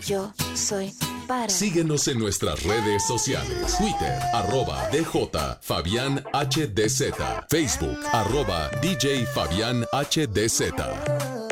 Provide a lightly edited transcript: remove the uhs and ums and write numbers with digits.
yo soy para. Síguenos en nuestras redes sociales. Twitter, @DJ Fabián HDZ. Facebook, @DJ Fabián HDZ.